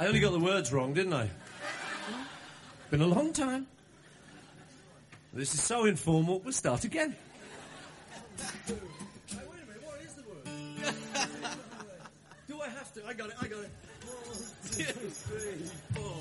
only got the words wrong, didn't I? Been a long time. This is so informal, we'll start again. Hey, wait a minute, what is the word? Do I have to? I got it. 1, 2, 3, 4.